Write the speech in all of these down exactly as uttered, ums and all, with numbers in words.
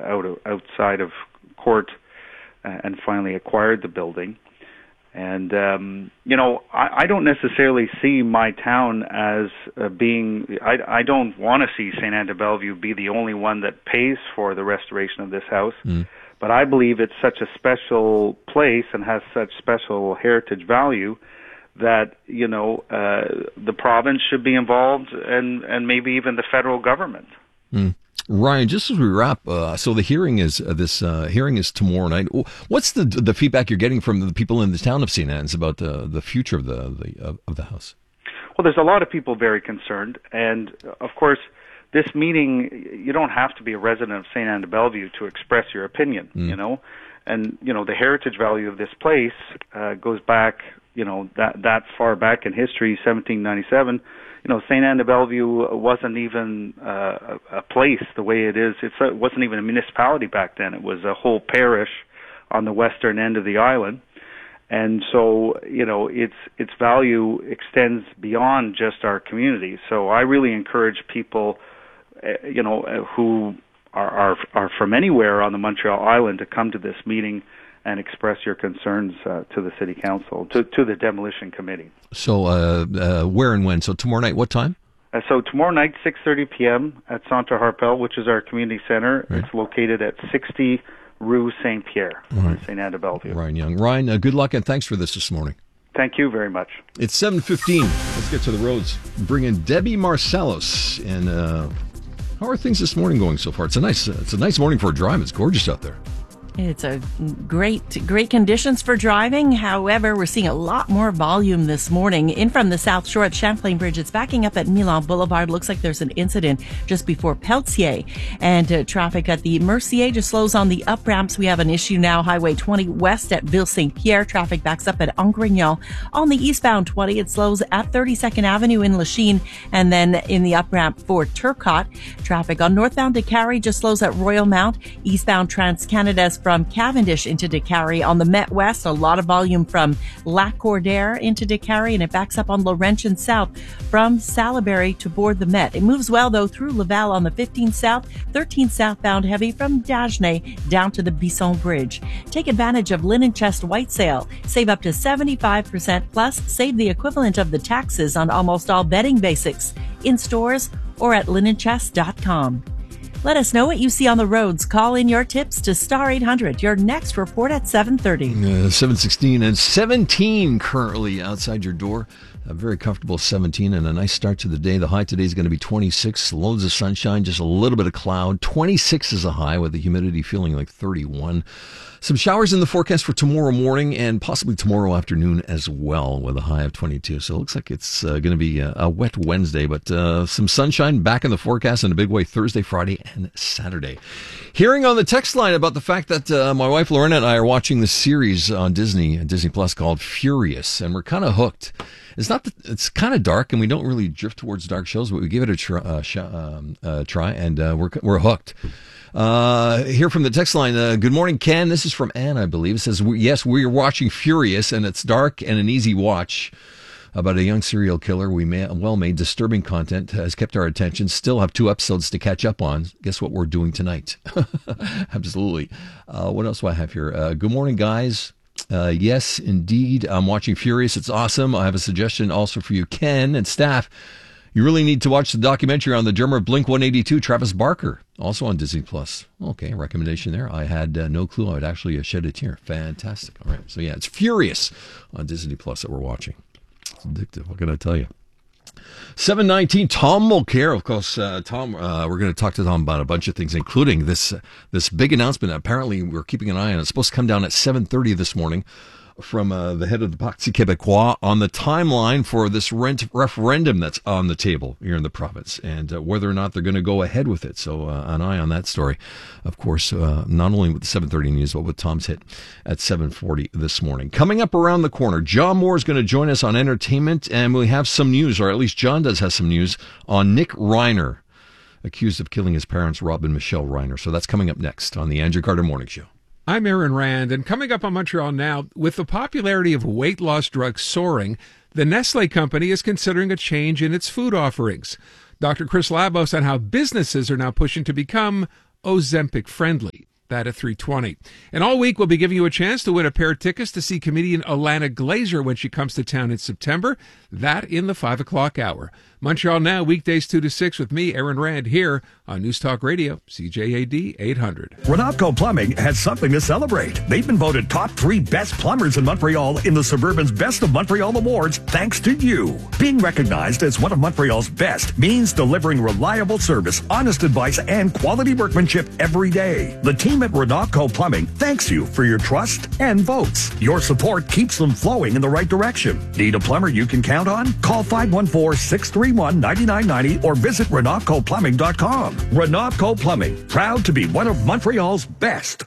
out of, outside of court uh, and finally acquired the building. And, um, you know, I, I don't necessarily see my town as uh, being, I, I don't want to see Saint Anne de Bellevue be the only one that pays for the restoration of this house. Mm. But I believe it's such a special place and has such special heritage value that, you know, uh, the province should be involved and, and maybe even the federal government. Mm. Ryan, just as we wrap, uh, so the hearing is uh, this uh, hearing is tomorrow night. What's the the feedback you're getting from the people in the town of Saint Anne's about the the future of the, the of the house? Well, there's a lot of people very concerned, and of course, this meeting, you don't have to be a resident of Saint Anne de Bellevue to express your opinion, mm. you know, and you know the heritage value of this place uh, goes back, you know, that that far back in history, seventeen ninety-seven. You know, Saint Anne de Bellevue wasn't even uh, a place the way it is. It's a, it wasn't even a municipality back then. It was a whole parish on the western end of the island. And so, you know, its its value extends beyond just our community. So I really encourage people, uh, you know, uh, who are, are are from anywhere on the Montreal Island to come to this meeting and express your concerns uh, to the City Council, to, to the Demolition Committee. So uh, uh, where and when? So tomorrow night, what time? Uh, so tomorrow night, six thirty p.m. at Centre Harpel, which is our community center. Right. It's located at sixty Rue Saint Pierre, right. in Saint Anne de Bellevue. Ryan Young. Ryan, uh, good luck and thanks for this this morning. Thank you very much. It's seven fifteen. Let's get to the roads. Bring in Debbie Marcellos. And uh, how are things this morning going so far? It's a nice, uh, it's a nice morning for a drive. It's gorgeous out there. It's a great, great conditions for driving. However, we're seeing a lot more volume this morning. In from the South Shore at Champlain Bridge, it's backing up at Milan Boulevard. Looks like there's an incident just before Pelletier. And uh, traffic at the Mercier just slows on the up ramps. We have an issue now. Highway twenty west at Ville Saint Pierre. Traffic backs up at Angrignon. On the eastbound twenty, it slows at thirty-second Avenue in Lachine. And then in the up ramp for Turcotte. Traffic on northbound DeCarry just slows at Royal Mount. Eastbound Trans-Canada's from Cavendish into DeCarry. On the Met West, a lot of volume from Lac Cordaire into DeCarry, and it backs up on Laurentian South from Salaberry to board the Met. It moves well, though, through Laval on the fifteen South, thirteen southbound heavy from Dagenais down to the Bisson Bridge. Take advantage of Linen Chest White Sale. Save up to seventy-five percent plus save the equivalent of the taxes on almost all bedding basics in stores or at linen chest dot com. Let us know what you see on the roads. Call in your tips to Star eight hundred. Your next report at seven thirty. Uh, seven sixteen and seventeen currently outside your door. A very comfortable seventeen and a nice start to the day. The high today is going to be twenty-six. Loads of sunshine, just a little bit of cloud. twenty-six is a high with the humidity feeling like thirty-one. Some showers in the forecast for tomorrow morning and possibly tomorrow afternoon as well with a high of twenty-two. So it looks like it's uh, going to be a, a wet Wednesday, but uh, some sunshine back in the forecast in a big way Thursday, Friday, and Saturday. Hearing on the text line about the fact that uh, my wife Lorena and I are watching this series on Disney, Disney Plus called Furious, and we're kind of hooked. It's not. The, it's kind of dark, and we don't really drift towards dark shows, but we give it a try, uh, sh- um, uh, try and uh, we're we're hooked. Uh, here from the text line, uh, good morning, Ken. This is from Anne, I believe. It says, yes, we're watching Furious, and it's dark and an easy watch about a young serial killer. We may, well-made, disturbing content has kept our attention. Still have two episodes to catch up on. Guess what we're doing tonight? Absolutely. Uh, what else do I have here? Uh, good morning, guys. Uh, yes, indeed. I'm watching Furious. It's awesome. I have a suggestion also for you, Ken and staff. You really need to watch the documentary on the drummer of Blink one eighty-two, Travis Barker, also on Disney Plus. Okay, recommendation there. I had uh, no clue I would actually uh, shed a tear. Fantastic. All right, so yeah, it's Furious on Disney Plus that we're watching. It's addictive. What can I tell you? seven nineteen, Tom Mulcair. Of course, uh, Tom, uh, we're going to talk to Tom about a bunch of things, including this uh, this big announcement. Apparently, we're keeping an eye on it. It's supposed to come down at seven thirty this morning from uh, the head of the Parti Québécois on the timeline for this rent referendum that's on the table here in the province and uh, whether or not they're going to go ahead with it. So uh, an eye on that story, of course, uh, not only with the seven thirty news, but with Tom's hit at seven forty this morning. Coming up around the corner, John Moore is going to join us on entertainment, and we have some news, or at least John does have some news, on Nick Reiner, accused of killing his parents, Rob and Michelle Reiner. So that's coming up next on the Andrew Carter Morning Show. I'm Aaron Rand, and coming up on Montreal Now, with the popularity of weight loss drugs soaring, the Nestle company is considering a change in its food offerings. Doctor Chris Labos on how businesses are now pushing to become Ozempic friendly. That at three twenty. And all week, we'll be giving you a chance to win a pair of tickets to see comedian Alana Glazer when she comes to town in September. That in the five o'clock hour. Montreal Now, weekdays two to six with me, Aaron Rand, here on News Talk Radio, C J A D eight hundred. Renatco Plumbing has something to celebrate. They've been voted top three best plumbers in Montreal in the Suburban's Best of Montreal Awards, thanks to you. Being recognized as one of Montreal's best means delivering reliable service, honest advice, and quality workmanship every day. The team at Renatco Plumbing thanks you for your trust and votes. Your support keeps them flowing in the right direction. Need a plumber you can count on? Call five one four, six three one, nine nine nine zero or visit Renatco Plumbing dot com. Renatco Plumbing, proud to be one of Montreal's best.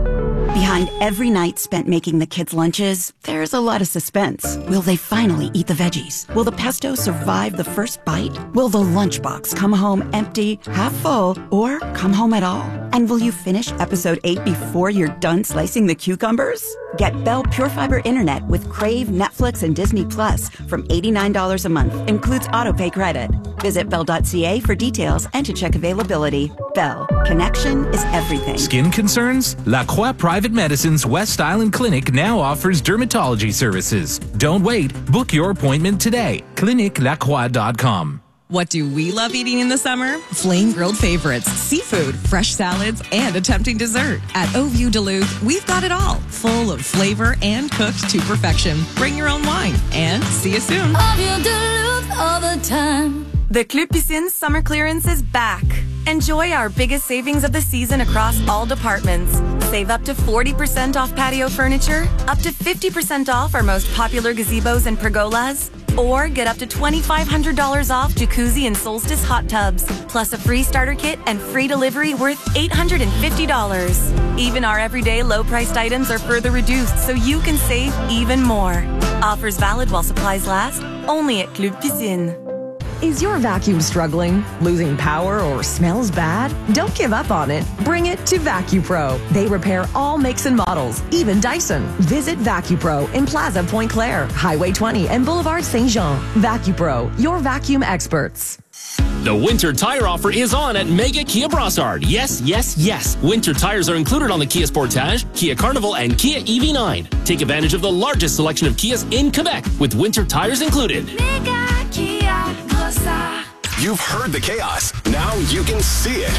Behind every night spent making the kids' lunches, there's a lot of suspense. Will they finally eat the veggies? Will the pesto survive the first bite? Will the lunchbox come home empty, half full, or come home at all? And will you finish episode eight before you're done slicing the cucumbers? Get Bell Pure Fiber Internet with Crave, Netflix, and Disney Plus from eighty-nine dollars a month. Includes autopay credit. Visit bell dot c a for details and to check availability. Bell. Connection is everything. Skin concerns? La Croix Private Medicine's West Island Clinic now offers dermatology services. Don't wait. Book your appointment today. clinic la croix dot com. What do we love eating in the summer? Flame grilled favorites, seafood, fresh salads, and a tempting dessert. At Oview Duluth, we've got it all, full of flavor and cooked to perfection. Bring your own wine and see you soon. Oview Duluth all the time. The Club Piscine summer clearance is back. Enjoy our biggest savings of the season across all departments. Save up to forty percent off patio furniture, up to fifty percent off our most popular gazebos and pergolas, or get up to twenty-five hundred dollars off jacuzzi and solstice hot tubs, plus a free starter kit and free delivery worth eight hundred fifty dollars. Even our everyday low-priced items are further reduced so you can save even more. Offers valid while supplies last, only at Club Piscine. Is your vacuum struggling, losing power, or smells bad? Don't give up on it. Bring it to VacuPro. They repair all makes and models, even Dyson. Visit VacuPro in Plaza Point Claire, Highway twenty, and Boulevard Saint Jean. VacuPro, your vacuum experts. The winter tire offer is on at Mega Kia Brossard. Yes, yes, yes. Winter tires are included on the Kia Sportage, Kia Carnival, and Kia E V nine. Take advantage of the largest selection of Kias in Quebec with winter tires included. Mega Kia Brossard. You've heard the chaos. Now you can see it.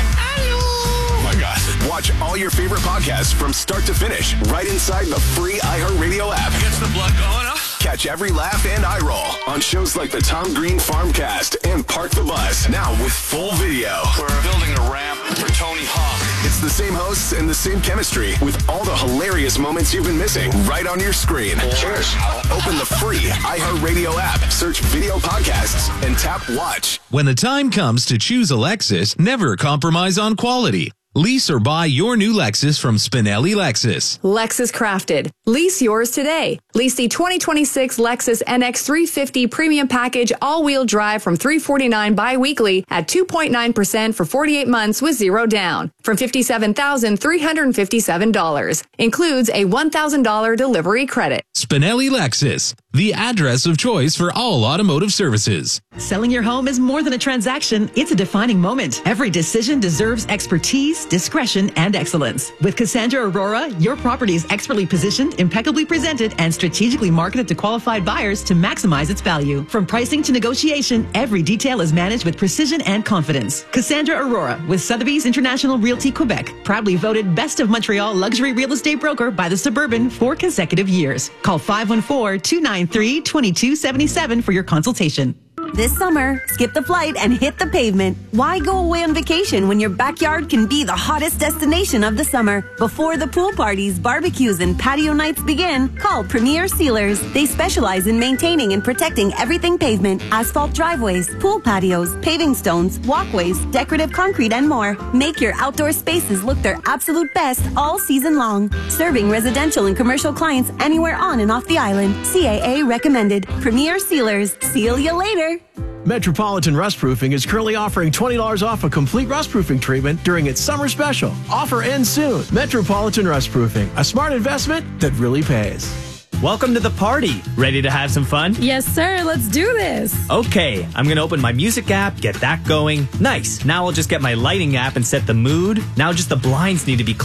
Oh my God. Watch all your favorite podcasts from start to finish right inside the free iHeartRadio app. Gets the blood going up. Catch every laugh and eye roll on shows like the Tom Green Farmcast and Park the Bus. Now with full video. We're building a ramp for Tony Hawk. It's the same hosts and the same chemistry with all the hilarious moments you've been missing right on your screen. Cheers. Open the free iHeartRadio app, search video podcasts, and tap watch. When the time comes to choose a Lexus, never compromise on quality. Lease or buy your new Lexus from Spinelli Lexus. Lexus Crafted. Lease yours today. Lease the twenty twenty-six Lexus N X three fifty Premium Package all-wheel drive from three hundred forty-nine dollars bi-weekly at two point nine percent for forty-eight months with zero down from fifty-seven thousand three hundred fifty-seven dollars. Includes a one thousand dollars delivery credit. Spinelli Lexus, the address of choice for all automotive services. Selling your home is more than a transaction. It's a defining moment. Every decision deserves expertise, discretion, and excellence. With Cassandra Aurora, your property is expertly positioned, impeccably presented, and strategically marketed to qualified buyers to maximize its value. From pricing to negotiation, every detail is managed with precision and confidence. Cassandra Aurora with Sotheby's International Realty Quebec, proudly voted Best of Montreal Luxury Real Estate Broker by the Suburban for consecutive years. Call five one four, two nine three, two two seven seven for your consultation. This summer, skip the flight and hit the pavement. Why go away on vacation when your backyard can be the hottest destination of the summer? Before the pool parties, barbecues, and patio nights begin, call Premier Sealers. They specialize in maintaining and protecting everything pavement, asphalt driveways, pool patios, paving stones, walkways, decorative concrete, and more. Make your outdoor spaces look their absolute best all season long. Serving residential and commercial clients anywhere on and off the island. C A A recommended. Premier Sealers. Seal you later. Metropolitan Rust Proofing is currently offering twenty dollars off a complete rust proofing treatment during its summer special. Offer ends soon. Metropolitan Rust Proofing, a smart investment that really pays. Welcome to the party. Ready to have some fun? Yes, sir. Let's do this. Okay, I'm going to open my music app, get that going. Nice. Now I'll just get my lighting app and set the mood. Now just the blinds need to be closed.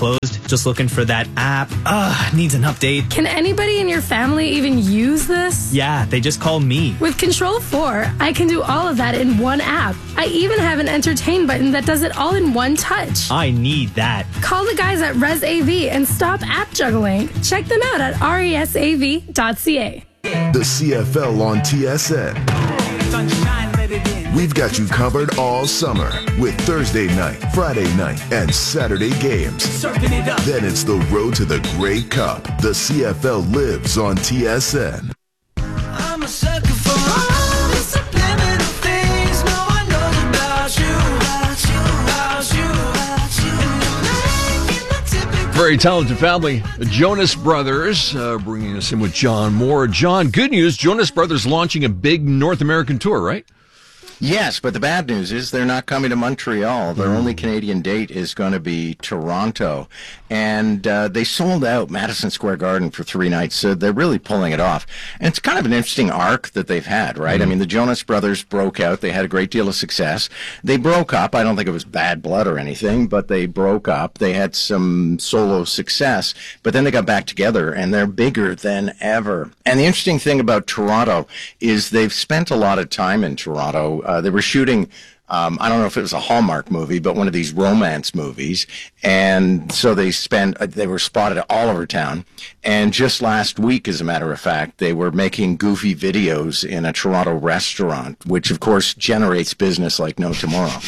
Just looking for that app. Ugh, needs an update. Can anybody in your family even use this? Yeah, they just call me. With Control four, I can do all of that in one app. I even have an entertain button that does it all in one touch. I need that. Call the guys at ResAV and stop app juggling. Check them out at resav dot c a. The C F L on T S N. We've got you covered all summer with Thursday night, Friday night, and Saturday games. Then it's the road to the Grey Cup. The C F L lives on T S N. I'm a sucker for all the subliminal things no one knows about you, about you, about you, about you. Very talented family. The Jonas Brothers uh, bringing us in with John Moore. John, good news. Jonas Brothers launching a big North American tour, right? Yes, but the bad news is they're not coming to Montreal. Their mm. only Canadian date is going to be Toronto. And uh, they sold out Madison Square Garden for three nights, so they're really pulling it off. And it's kind of an interesting arc that they've had, right? Mm. I mean, the Jonas Brothers broke out. They had a great deal of success. They broke up. I don't think it was bad blood or anything, but they broke up. They had some solo success, but then they got back together, and they're bigger than ever. And the interesting thing about Toronto is they've spent a lot of time in Toronto. Uh, they were shooting, um, I don't know if it was a Hallmark movie, but one of these romance movies. And so they spent, uh, they were spotted all over town. And just last week, as a matter of fact, they were making goofy videos in a Toronto restaurant, which of course generates business like no tomorrow.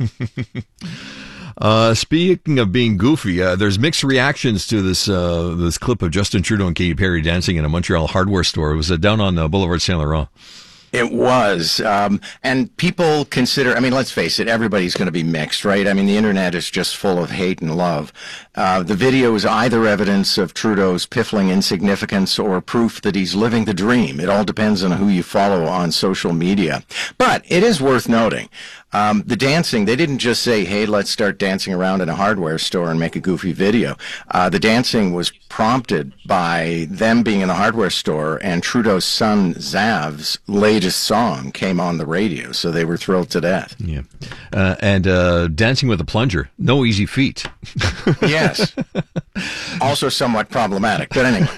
Uh, speaking of being goofy, uh, there's mixed reactions to this uh, this clip of Justin Trudeau and Katy Perry dancing in a Montreal hardware store. It was uh, down on uh, Boulevard Saint Laurent. It was. Um, and people consider, I mean, let's face it, everybody's going to be mixed, right? I mean, the internet is just full of hate and love. Uh, the video is either evidence of Trudeau's piffling insignificance or proof that he's living the dream. It all depends on who you follow on social media. But it is worth noting. Um, the dancing, they didn't just say, hey, let's start dancing around in a hardware store and make a goofy video. Uh, the dancing was prompted by them being in the hardware store, and Trudeau's son, Zav's latest song came on the radio, so they were thrilled to death. Yeah. Uh, and uh, dancing with a plunger, no easy feat. Yes. Also somewhat problematic, but anyway.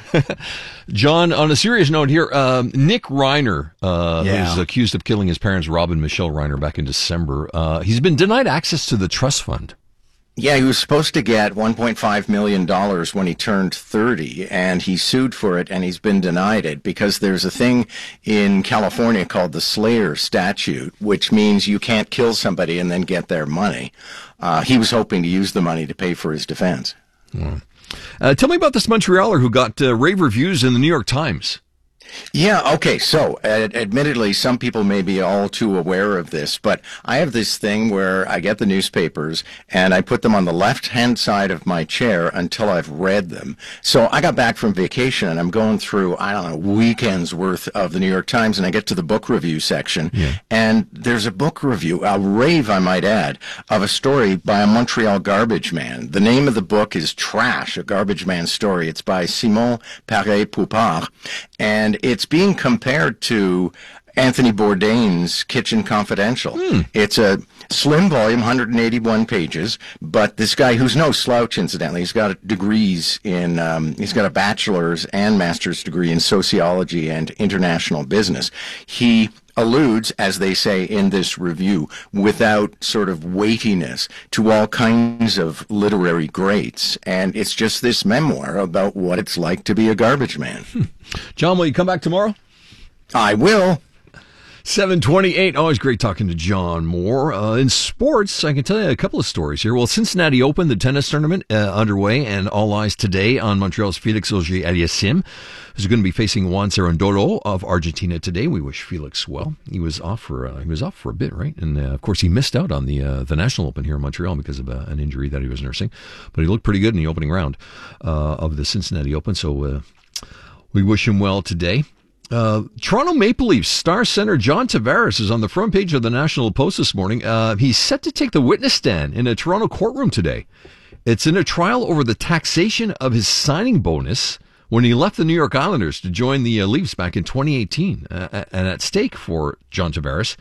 John, on a serious note here, um, Nick Reiner, uh, Yeah. who's accused of killing his parents, Rob and Michelle Reiner, back in December, uh, he's been denied access to the trust fund. Yeah, he was supposed to get one point five million dollars when he turned thirty, and he sued for it, and he's been denied it because there's a thing in California called the Slayer statute, which means you can't kill somebody and then get their money. Uh, he was hoping to use the money to pay for his defense. Hmm. Uh, tell me about this Montrealer who got uh, rave reviews in the New York Times. Yeah, okay, so ad- admittedly, some people may be all too aware of this, but I have this thing where I get the newspapers and I put them on the left-hand side of my chair until I've read them. So I got back from vacation and I'm going through, I don't know, weekends worth of the New York Times, and I get to the book review section, Yeah. and there's a book review, a rave, I might add, of a story by a Montreal garbage man. The name of the book is Trash, a garbage man story. It's by Simon Paré-Poupard, and it's being compared to Anthony Bourdain's Kitchen Confidential. Hmm. It's a slim volume, one hundred eighty-one pages, but this guy, who's no slouch, incidentally, he's got degrees in, um, he's got a bachelor's and master's degree in sociology and international business. He alludes, as they say in this review, without sort of weightiness, to all kinds of literary greats. And it's just this memoir about what it's like to be a garbage man. Hmm. John, will you come back tomorrow? I will. seven twenty-eight. Always great talking to John Moore. Uh, in sports, I can tell you a couple of stories here. Well, Cincinnati Open, the tennis tournament, uh, underway, and all eyes today on Montreal's Felix Auger-Aliassime, who's going to be facing Juan Cerundolo of Argentina today. We wish Felix well. He was off for uh, he was off for a bit, right? And uh, of course, he missed out on the uh, the National Open here in Montreal because of uh, an injury that he was nursing. But he looked pretty good in the opening round uh, of the Cincinnati Open. So uh, we wish him well today. Uh, Toronto Maple Leafs star center John Tavares is on the front page of the National Post this morning. Uh, he's set to take the witness stand in a Toronto courtroom today. It's in a trial over the taxation of his signing bonus when he left the New York Islanders to join the uh, Leafs back in twenty eighteen. Uh, and at stake for John Tavares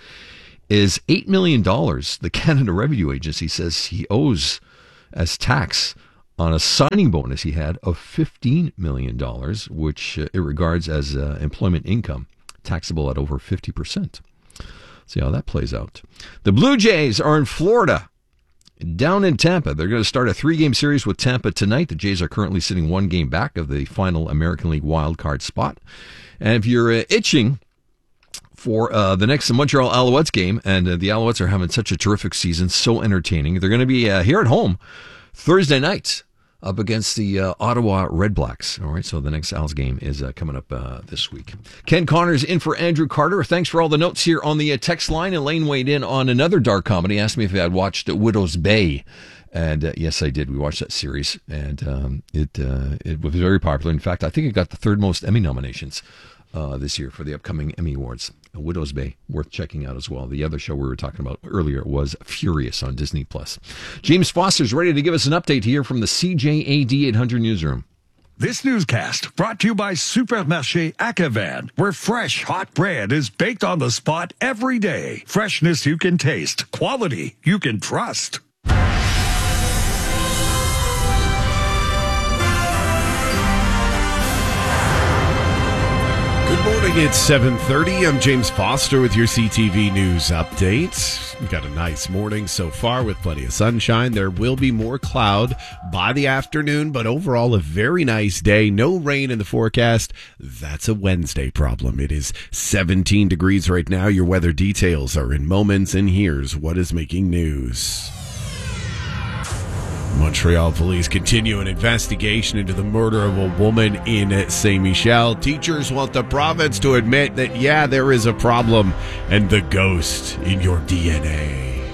is eight million dollars. The Canada Revenue Agency says he owes as tax on a signing bonus he had of fifteen million dollars, which uh, it regards as uh, employment income, taxable at over fifty percent. See how that plays out. The Blue Jays are in Florida, down in Tampa. They're going to start a three-game series with Tampa tonight. The Jays are currently sitting one game back of the final American League wildcard spot. And if you're uh, itching for uh, the next Montreal Alouettes game, and uh, the Alouettes are having such a terrific season, so entertaining, they're going to be uh, here at home Thursday night up against the uh, Ottawa Red Blacks. All right, so the next Al's game is uh, coming up uh, this week. Ken Connors in for Andrew Carter. Thanks for all the notes here on the uh, text line. Elaine weighed in on another dark comedy, asked me if I had watched uh, Widow's Bay. And uh, yes, I did. We watched that series, and um, it uh, it was very popular. In fact, I think it got the third most Emmy nominations uh, this year for the upcoming Emmy Awards. Widow's Bay, worth checking out as well. The other show we were talking about earlier was Furious on Disney Plus. James Foster's ready to give us an update here from the C J A D eight hundred newsroom. This newscast brought to you by Supermarché Acavan, where fresh, hot bread is baked on the spot every day. Freshness you can taste, quality you can trust. Good morning, it's seven thirty. I'm James Foster with your C T V News Update. We've got a nice morning so far with plenty of sunshine. There will be more cloud by the afternoon, but overall a very nice day. No rain in the forecast. That's a Wednesday problem. It is seventeen degrees right now. Your weather details are in moments, and here's what is making news. Montreal police continue an investigation into the murder of a woman in Saint Michel. Teachers want the province to admit that, yeah, there is a problem and the ghost in your D N A.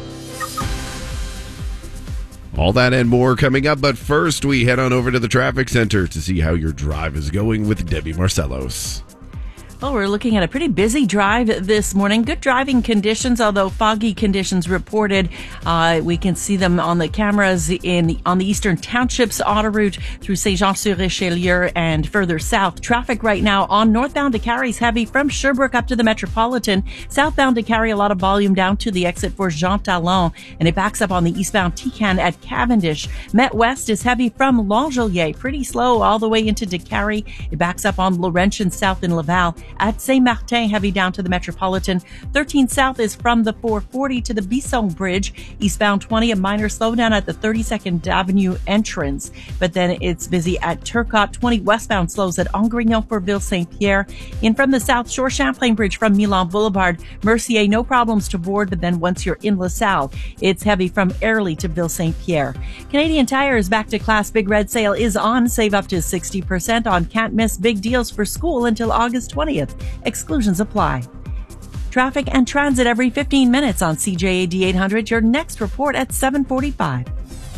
All that and more coming up, but first we head on over to the traffic center to see how your drive is going with Debbie Marcellos. Well, we're looking at a pretty busy drive this morning. Good driving conditions, although foggy conditions reported. Uh, we can see them on the cameras in the, on the Eastern Townships autoroute through Saint-Jean-sur-Richelieu and further south. Traffic right now on northbound to Carrie is heavy from Sherbrooke up to the Metropolitan. Southbound to Carrie, a lot of volume down to the exit for Jean Talon, and it backs up on the eastbound T-Can at Cavendish. Met West is heavy from L'Angelier, pretty slow all the way into DeCarry. It backs up on Laurentian South in Laval. At Saint-Martin, heavy down to the Metropolitan. thirteen South is from the four forty to the Bisson Bridge. Eastbound twenty, a minor slowdown at the thirty-second Avenue entrance. But then it's busy at Turcotte. twenty westbound slows at Angrignon for Ville-Saint-Pierre. In from the South Shore, Champlain Bridge from Milan Boulevard. Mercier, no problems to board, but then once you're in LaSalle, it's heavy from Airlie to Ville-Saint-Pierre. Canadian Tire is back to class. Big Red Sale is on. Save up to sixty percent on can't miss big deals for school until August twentieth. Exclusions apply. Traffic and transit every fifteen minutes on C J A D eight hundred. Your next report at seven forty-five.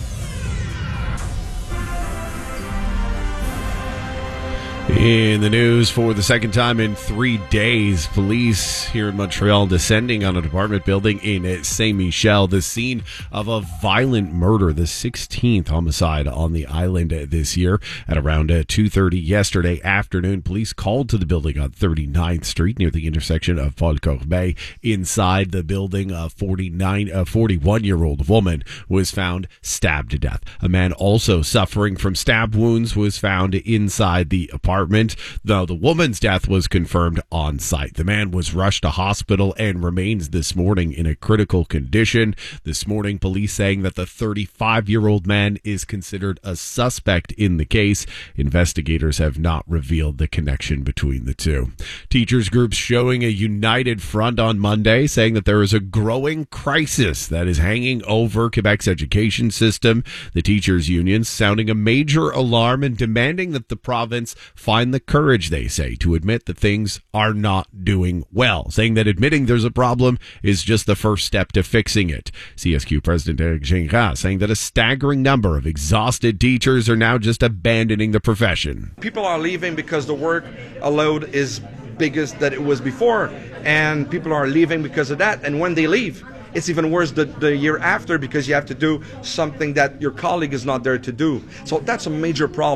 In the news for the second time in three days, police here in Montreal descending on an apartment building in Saint Michel, the scene of a violent murder, the sixteenth homicide on the island this year. At around two thirty yesterday afternoon, police called to the building on thirty-ninth Street near the intersection of Paul Corbeil. Inside the building, a forty-nine, a forty-one-year-old woman was found stabbed to death. A man also suffering from stab wounds was found inside the apartment. Though the woman's death was confirmed on site. The man was rushed to hospital and remains this morning in a critical condition. This morning, police saying that the thirty-five-year-old man is considered a suspect in the case. Investigators have not revealed the connection between the two. Teachers groups showing a united front on Monday, saying that there is a growing crisis that is hanging over Quebec's education system. The teachers' unions sounding a major alarm and demanding that the province find the courage, they say, to admit that things are not doing well, saying that admitting there's a problem is just the first step to fixing it. C S Q President Eric Gingras saying that a staggering number of exhausted teachers are now just abandoning the profession. People are leaving because the work load is biggest that it was before, and people are leaving because of that, and when they leave, it's even worse the, the year after because you have to do something that your colleague is not there to do. So that's a major problem.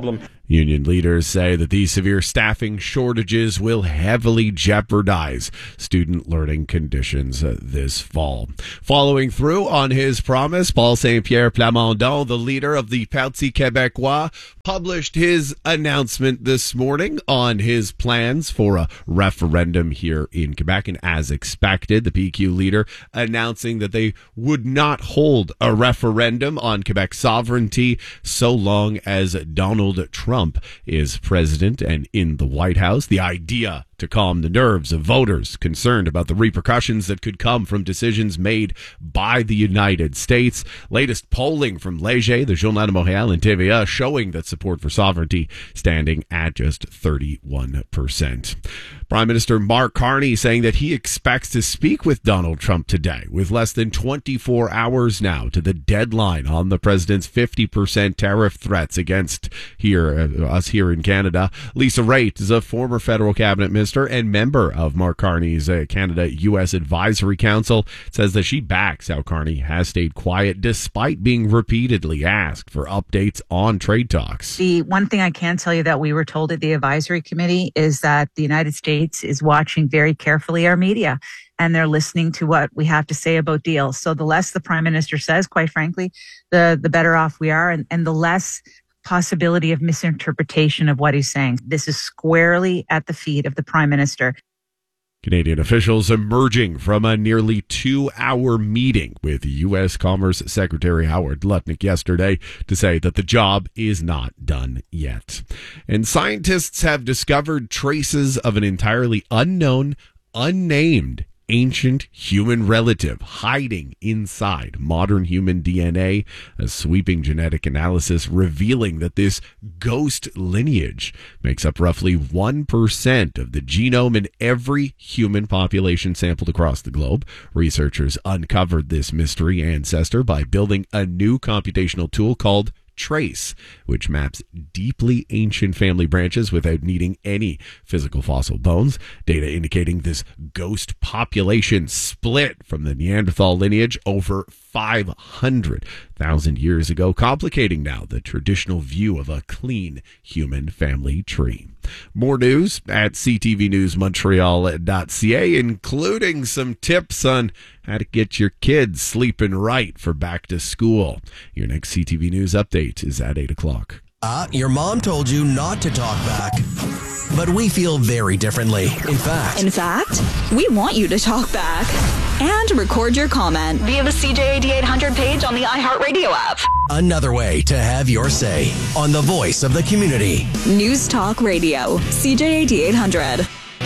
Union leaders say that these severe staffing shortages will heavily jeopardize student learning conditions uh, this fall. Following through on his promise, Paul Saint-Pierre Plamondon, the leader of the Parti Québécois, published his announcement this morning on his plans for a referendum here in Quebec. And as expected, the P Q leader announcing that they would not hold a referendum on Quebec sovereignty so long as Donald Trump is president and in the White House. The idea to calm the nerves of voters concerned about the repercussions that could come from decisions made by the United States. Latest polling from Léger, the Journal de Montréal, and T V A showing that support for sovereignty standing at just thirty-one percent. Prime Minister Mark Carney saying that he expects to speak with Donald Trump today, with less than twenty-four hours now to the deadline on the president's fifty percent tariff threats against here uh, us here in Canada. Lisa Raitt is a former federal cabinet minister and member of Mark Carney's uh, Canada U S Advisory Council, says that she backs how Carney has stayed quiet despite being repeatedly asked for updates on trade talks. The one thing I can tell you that we were told at the advisory committee is that the United States is watching very carefully our media, and they're listening to what we have to say about deals. So the less the Prime Minister says, quite frankly, the, the better off we are, and, and the less possibility of misinterpretation of what he's saying. This is squarely at the feet of the Prime Minister. Canadian officials emerging from a nearly two-hour meeting with U S Commerce Secretary Howard Lutnick yesterday to say that the job is not done yet. And scientists have discovered traces of an entirely unknown, unnamed ancient human relative hiding inside modern human D N A, a sweeping genetic analysis revealing that this ghost lineage makes up roughly one percent of the genome in every human population sampled across the globe. Researchers uncovered this mystery ancestor by building a new computational tool called Trace, which maps deeply ancient family branches without needing any physical fossil bones. Data indicating this ghost population split from the Neanderthal lineage over five hundred thousand years ago, complicating now the traditional view of a clean human family tree. More news at c t v news montreal dot c a, including some tips on how to get your kids sleeping right for back to school. Your next C T V News update is at eight o'clock. Uh, your mom told you not to talk back. But we feel very differently. In fact, In fact, we want you to talk back and record your comment via the C J A D eight hundred page on the iHeartRadio app. another way to have your say on the voice of the community. News Talk Radio, C J A D eight hundred.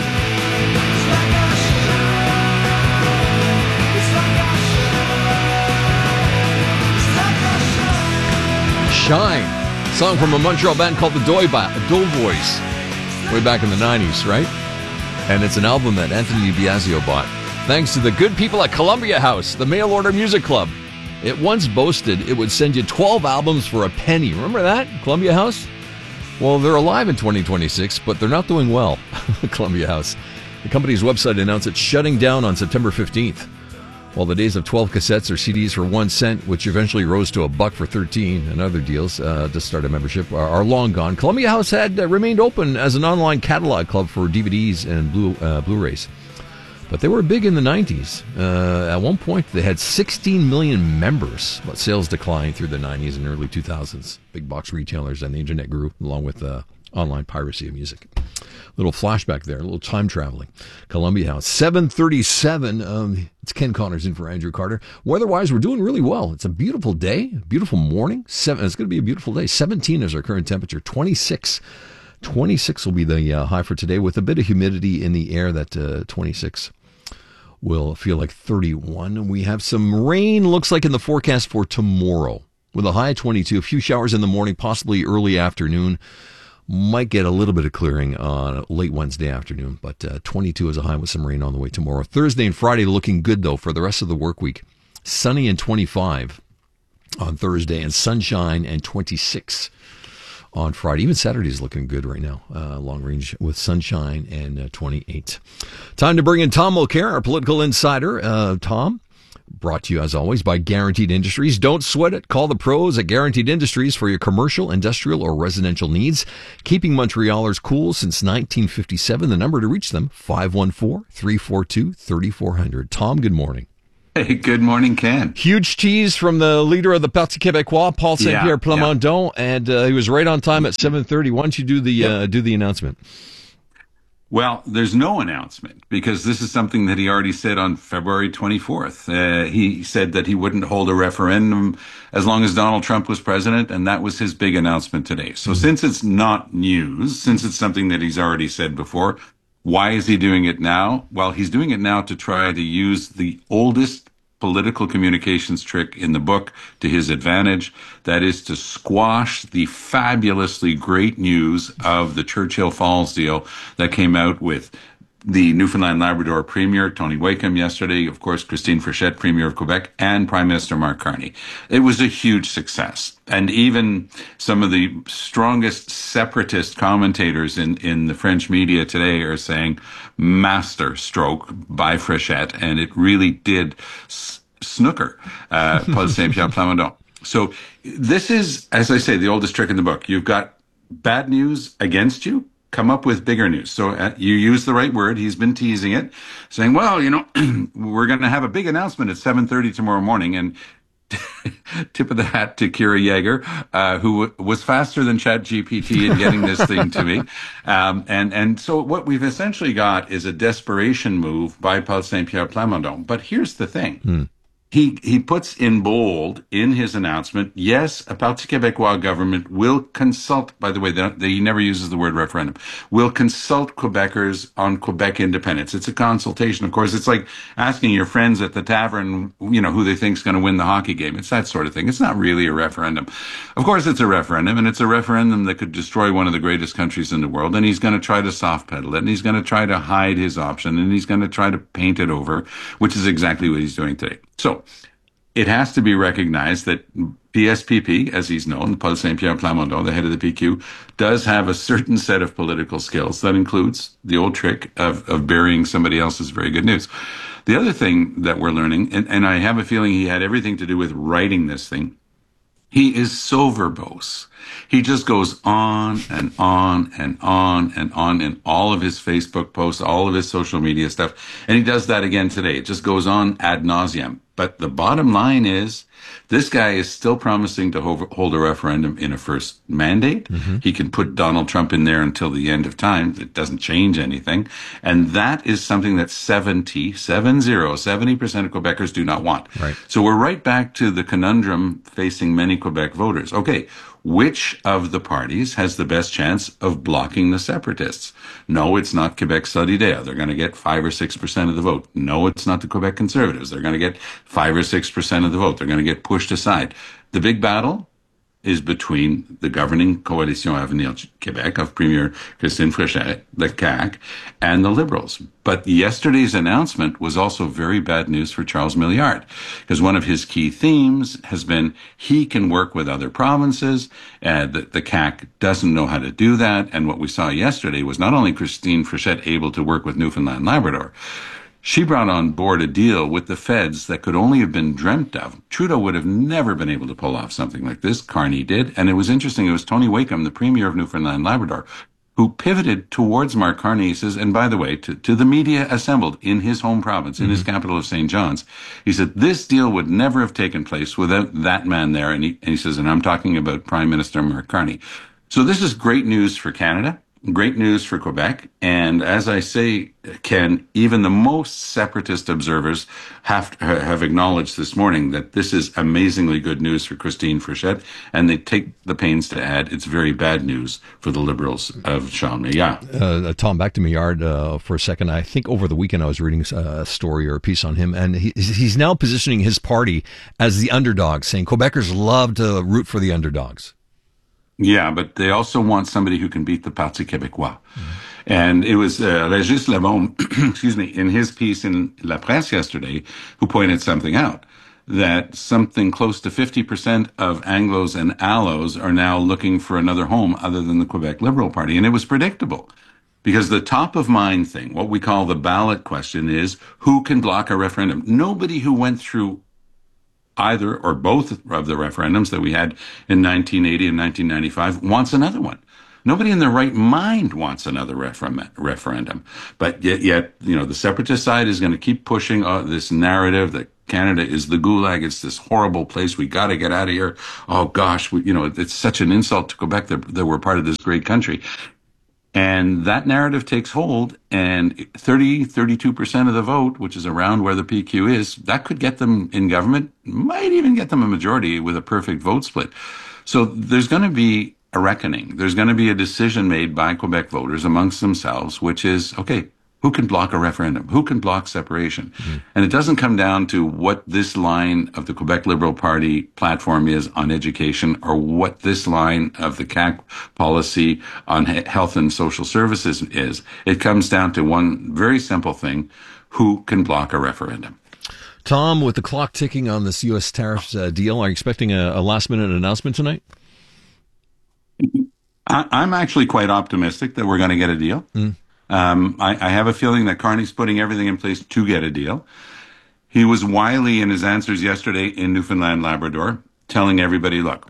Shine, song from a Montreal band called the Doughboys, way back in the nineties, right? And it's an album that Anthony Biasio bought, thanks to the good people at Columbia House, the mail order music club. It once boasted it would send you twelve albums for a penny. Remember that, Columbia House? Well, they're alive in twenty twenty-six, but they're not doing well, Columbia House. The company's website announced it's shutting down on September fifteenth. While the days of twelve cassettes or C Ds for one cent, which eventually rose to a buck for thirteen, and other deals uh, to start a membership, are, are long gone. Columbia House had uh, remained open as an online catalog club for D V Ds and Blu, uh, Blu-rays. But they were big in the nineties. Uh, at one point, they had sixteen million members, but sales declined through the nineties and early two thousands. Big box retailers and the internet grew, along with uh, online piracy of music. Little flashback there, a little time traveling. Columbia House, seven thirty-seven. Um, it's Ken Connors in for Andrew Carter. Weather-wise, we're doing really well. It's a beautiful day, a beautiful morning. Seven, it's going to be a beautiful day. seventeen is our current temperature. twenty-six. twenty-six will be the uh, high for today, with a bit of humidity in the air. That uh, twenty-six will feel like thirty-one. We have some rain, looks like, in the forecast for tomorrow, with a high of twenty-two. A few showers in the morning, possibly early afternoon. Might get a little bit of clearing on late Wednesday afternoon, but uh, twenty-two is a high with some rain on the way tomorrow. Thursday and Friday looking good, though, for the rest of the work week. Sunny and twenty-five on Thursday, and sunshine and twenty-six on Friday. Even Saturday is looking good right now, uh, long range with sunshine and uh, twenty-eight. Time to bring in Tom Mulcair, our political insider. Uh, Tom, Brought to you, as always, by Guaranteed Industries. Don't sweat it. Call the pros at Guaranteed Industries for your commercial, industrial, or residential needs. Keeping Montrealers cool since nineteen fifty-seven. The number to reach them, five one four, three four two, three four zero zero. Tom, good morning. Hey, good morning, Ken. Huge tease from the leader of the Parti Québécois, Paul Saint-Pierre Yeah, Plamondon, and uh, he was right on time at seven thirty. Why don't you do the uh, do the announcement? Well, there's no announcement because this is something that he already said on February twenty-fourth. Uh, he said that he wouldn't hold a referendum as long as Donald Trump was president, and that was his big announcement today. So mm-hmm. since it's not news, since it's something that he's already said before, why is he doing it now? Well, he's doing it now to try to use the oldest political communications trick in the book to his advantage. That is to squash the fabulously great news of the Churchill Falls deal that came out with the Newfoundland Labrador Premier, Tony Wakeham, yesterday, of course, Christine Frechette, Premier of Quebec, and Prime Minister Mark Carney. It was a huge success. And even some of the strongest separatist commentators in, in the French media today are saying master stroke by Frechette, and it really did s- snooker uh, Paul Saint-Pierre Plamondon. So this is, as I say, the oldest trick in the book. You've got bad news against you. Come up with bigger news. So uh, you use the right word. He's been teasing it, saying, well, you know, we're going to have a big announcement at seven thirty tomorrow morning. And tip of the hat to Kira Yeager, uh, who w- was faster than ChatGPT in getting this thing to me. Um, and, and so what we've essentially got is a desperation move by Paul Saint-Pierre Plamondon. But here's the thing. Hmm. He he puts in bold in his announcement, yes, a Parti Québécois government will consult, by the way, they, they, he never uses the word referendum, will consult Quebecers on Quebec independence. It's a consultation. Of course, it's like asking your friends at the tavern, you know, who they think is going to win the hockey game. It's that sort of thing. It's not really a referendum. Of course, it's a referendum, and it's a referendum that could destroy one of the greatest countries in the world, and he's going to try to soft pedal it, and he's going to try to hide his option, and he's going to try to paint it over, which is exactly what he's doing today. So it has to be recognized that P S P P, as he's known, Paul Saint-Pierre Plamondon, the head of the P Q, does have a certain set of political skills. That includes the old trick of, of burying somebody else's very good news. The other thing that we're learning, and, and I have a feeling he had everything to do with writing this thing, he is so verbose. He just goes on and on and on and on in all of his Facebook posts, all of his social media stuff. And he does that again today. It just goes on ad nauseum. But the bottom line is, this guy is still promising to hold a referendum in a first mandate. Mm-hmm. He can put Donald Trump in there until the end of time. It doesn't change anything. And that is something that seventy, seven zero, seventy percent of Quebecers do not want. Right. So we're right back to the conundrum facing many Quebec voters. Okay, which of the parties has the best chance of blocking the separatists? No, it's not Quebec Solidaire. They're going to get five or six percent of the vote. No, it's not the Quebec Conservatives. They're going to get five or six percent of the vote. They're going to get pushed aside. The big battle is between the governing Coalition Avenir Québec of Premier Christine Frechette, the C A Q, and the Liberals. But yesterday's announcement was also very bad news for Charles Milliard, because one of his key themes has been he can work with other provinces, and the, the C A Q doesn't know how to do that. And what we saw yesterday was not only Christine Frechette able to work with Newfoundland Labrador, she brought on board a deal with the feds that could only have been dreamt of. Trudeau would have never been able to pull off something like this. Carney did. And it was interesting. It was Tony Wakeham, the Premier of Newfoundland Labrador, who pivoted towards Mark Carney. He says, and by the way, to, to the media assembled in his home province, in mm-hmm. his capital of Saint John's, he said, this deal would never have taken place without that man there. And he, and he says, and I'm talking about Prime Minister Mark Carney. So this is great news for Canada. Great news for Quebec. And as I say, Ken, even the most separatist observers have have acknowledged this morning that this is amazingly good news for Christine Frechette, and they take the pains to add it's very bad news for the Liberals of Sean Milliard. Uh, Tom, back to Milliard uh, for a second. I think over the weekend I was reading a story or a piece on him, and he, he's now positioning his party as the underdog, saying Quebecers love to root for the underdogs. Yeah, but they also want somebody who can beat the Parti Québécois. Mm-hmm. And it was uh, Régis Lebon, excuse me, in his piece in La Presse yesterday, who pointed something out, that something close to fifty percent of Anglos and Allos are now looking for another home other than the Quebec Liberal Party. And it was predictable, Because the top of mind thing, what we call the ballot question, is who can block a referendum? Nobody who went through either or both of the referendums that we had in nineteen eighty and nineteen ninety-five wants another one. Nobody in their right mind wants another refer- referendum. But yet, yet, you know, the separatist side is going to keep pushing uh, this narrative that Canada is the gulag. It's this horrible place. We got to get out of here. Oh, gosh, we, you know, it's such an insult to Quebec that, that we're part of this great country. And that narrative takes hold, and thirty, thirty-two percent of the vote, which is around where the P Q is, that could get them in government, might even get them a majority with a perfect vote split. So there's going to be a reckoning. There's going to be a decision made by Quebec voters amongst themselves, which is, okay, who can block a referendum? Who can block separation? Mm-hmm. And it doesn't come down to what this line of the Quebec Liberal Party platform is on education, or what this line of the C A Q policy on health and social services is. It comes down to one very simple thing: who can block a referendum? Tom, with the clock ticking on this U S tariffs uh, deal, are you expecting a, a last-minute announcement tonight? I, I'm actually quite optimistic that we're going to get a deal. Mm. Um, I, I have a feeling that Carney's putting everything in place to get a deal. He was wily in his answers yesterday in Newfoundland, Labrador, telling everybody, look,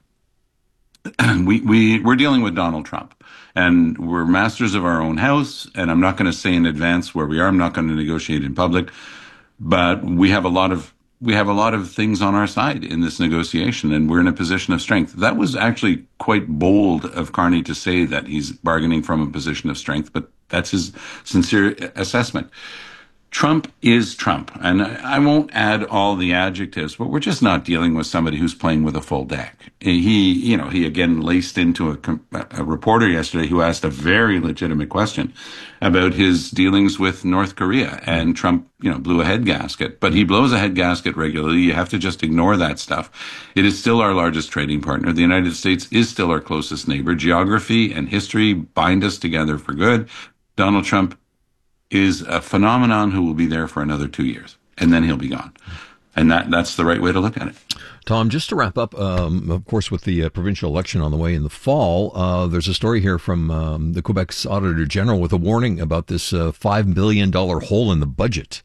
we, we, we're dealing with Donald Trump, and we're masters of our own house, and I'm not going to say in advance where we are. I'm not going to negotiate in public, but we have a lot of we have a lot of things on our side in this negotiation, and we're in a position of strength. That was actually quite bold of Carney to say that he's bargaining from a position of strength, but that's his sincere assessment. Trump is Trump, and I won't add all the adjectives, but we're just not dealing with somebody who's playing with a full deck. He, you know, he again laced into a, a reporter yesterday who asked a very legitimate question about his dealings with North Korea, and Trump, you know, blew a head gasket. But he blows a head gasket regularly. You have to just ignore that stuff. It is still our largest trading partner. The United States is still our closest neighbor. Geography and history bind us together for good. Donald Trump is a phenomenon who will be there for another two years, and then he'll be gone. And that that's the right way to look at it. Tom, just to wrap up, um, of course, with the uh, provincial election on the way in the fall, uh, there's a story here from um, the Quebec's Auditor General with a warning about this uh, five billion dollars hole in the budget.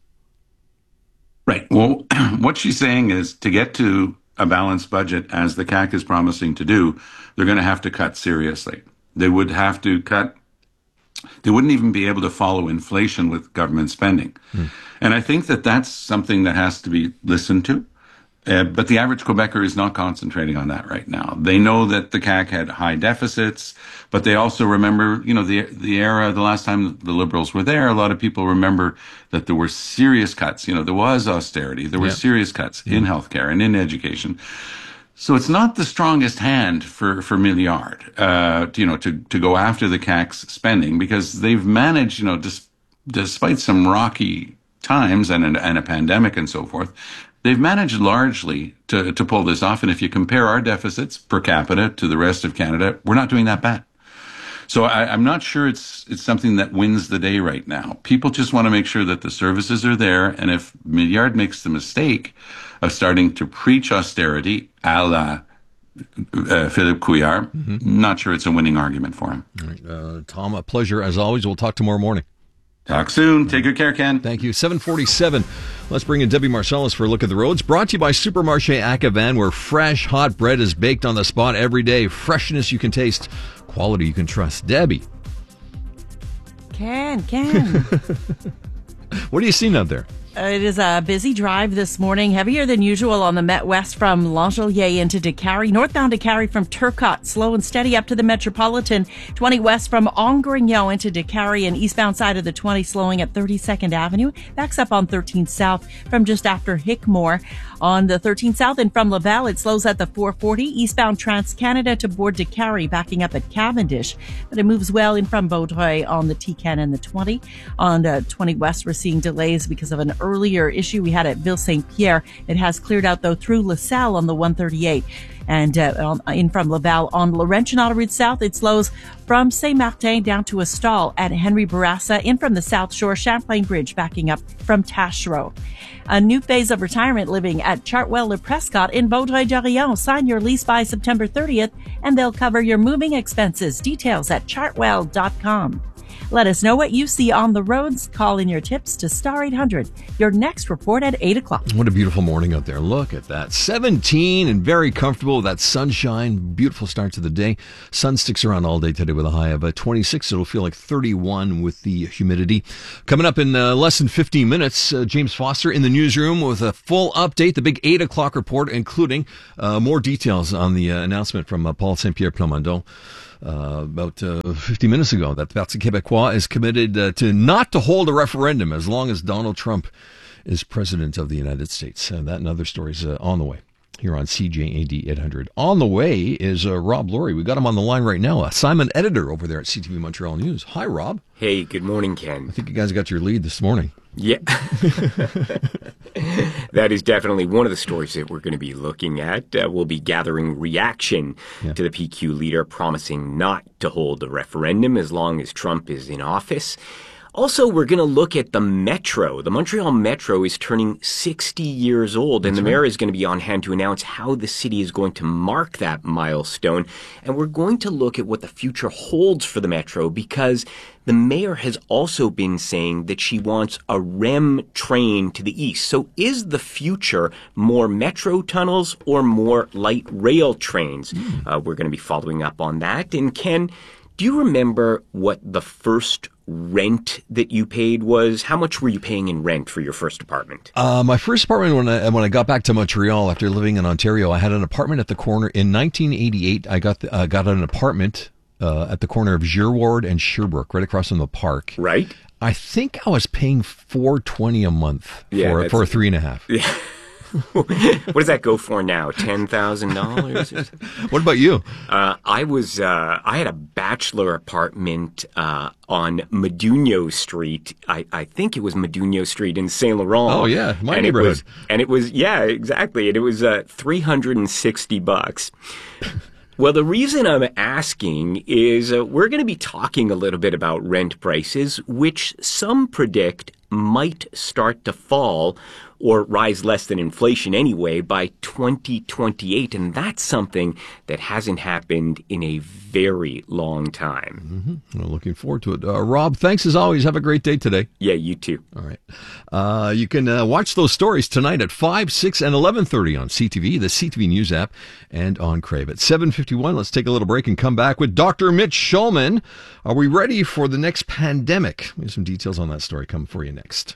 Right. Well, what she's saying is to get to a balanced budget, as the C A C is promising to do, they're going to have to cut seriously. They would have to cut They wouldn't even be able to follow inflation with government spending. Hmm. And I think that that's something that has to be listened to. Uh, but the average Quebecer is not concentrating on that right now. They know that the C A C had high deficits, but they also remember, you know, the the era, the last time the Liberals were there, a lot of people remember that there were serious cuts. You know, there was austerity. There were yeah. serious cuts yeah. in healthcare and in education. So it's not the strongest hand for, for Milliard, uh, you know, to, to go after the C A C's spending, because they've managed, you know, dis, despite some rocky times and, and, and a pandemic and so forth, they've managed largely to, to pull this off. And if you compare our deficits per capita to the rest of Canada, we're not doing that bad. So I, I'm not sure it's it's something that wins the day right now. People just want to make sure that the services are there. And if Milliard makes the mistake of starting to preach austerity a la uh, Philippe Couillard, mm-hmm. not sure it's a winning argument for him. All right. Uh, Tom, a pleasure as always. We'll talk tomorrow morning. Talk soon. Take good care, Ken. Thank you. seven forty-seven. Let's bring in Debbie Marcellus for a look at the roads. Brought to you by Supermarché Accavan, where fresh, hot bread is baked on the spot every day. Freshness you can taste. Quality you can trust. Debbie. Ken, Ken. What are you seeing out there? Uh, it is a busy drive this morning, heavier than usual on the Met West from L'Angelier into Décarie, northbound Décarie from Turcotte, slow and steady up to the Metropolitan, twenty west from Angrignon into Décarie, and eastbound side of the twenty slowing at thirty-second Avenue, backs up on thirteen South from just after Hickmore. On the thirteen South and from Laval, it slows at the four forty, eastbound Trans-Canada to board Décarie, backing up at Cavendish, but it moves well in from Vaudreuil on the T ten and the twenty. On the twenty west, we're seeing delays because of an earlier issue we had at Ville-Saint-Pierre. It has cleared out, though, through LaSalle on the one thirty-eight. And uh, in from Laval on Laurentian Autoroute South, it slows from Saint-Martin down to a stall at Henry Bourassa. In from the South Shore, Champlain Bridge backing up from Taschereau. A new phase of retirement living at Chartwell Le Prescott in Vaudreuil-Dorion. Sign your lease by September thirtieth, and they'll cover your moving expenses. Details at chartwell dot com. Let us know what you see on the roads. Call in your tips to Star eight hundred. Your next report at eight o'clock. What a beautiful morning out there. Look at that. seventeen and very comfortable with that sunshine. Beautiful start to the day. Sun sticks around all day today with a high of uh, twenty-six. It'll feel like thirty-one with the humidity. Coming up in uh, less than fifteen minutes, uh, James Foster in the newsroom with a full update, the big eight o'clock report, including uh, more details on the uh, announcement from uh, Paul Saint-Pierre Plamondon. Uh, about uh, fifty minutes ago, that Parti Québécois is committed uh, to not to hold a referendum as long as Donald Trump is president of the United States. And that and other stories uh, on the way here on C J A D eight hundred. On the way is uh, Rob Laurie. We got him on the line right now. Uh, Simon Editor over there at C T V Montreal News. Hi, Rob. Hey, good morning, Ken. I think you guys got your lead this morning. Yeah. That is definitely one of the stories that we're going to be looking at. Uh, we'll be gathering reaction yeah. to the P Q leader promising not to hold a referendum as long as Trump is in office. Also, we're going to look at the Metro. The Montreal Metro is turning sixty years old, and That's the mayor right. is going to be on hand to announce how the city is going to mark that milestone. And we're going to look at what the future holds for the Metro, because the mayor has also been saying that she wants a R E M train to the east. So is the future more metro tunnels or more light rail trains? Mm. Uh, we're going to be following up on that. And Ken, do you remember what the first rent that you paid was? How much were you paying in rent for your first apartment? Uh, my first apartment, when I when I got back to Montreal after living in Ontario, I had an apartment at the corner. In nineteen eighty-eight, I got the, uh, got an apartment uh, at the corner of Giroux and Sherbrooke, right across from the park. Right. I think I was paying four twenty a month yeah, for for a three and a half. Yeah. What does that go for now? Ten thousand dollars? What about you? Uh, I was uh, I had a bachelor apartment uh, on Meduno Street. I, I think it was Meduno Street in Saint Laurent. Oh yeah, my and neighborhood. It was, and it was yeah, exactly. And it was uh, three hundred and sixty bucks. Well, the reason I'm asking is uh, we're going to be talking a little bit about rent prices, which some predict might start to fall or rise less than inflation anyway by twenty twenty-eight. And that's something that hasn't happened in a very long time. Mm-hmm. Well, looking forward to it. Uh, Rob, thanks as always. Have a great day today. Yeah, you too. All right. Uh, you can uh, watch those stories tonight at five, six, and eleven thirty on C T V, the C T V News app, and on Crave. At seven fifty-one, let's take a little break and come back with Doctor Mitch Schulman. Are we ready for the next pandemic? We have some details on that story coming for you next.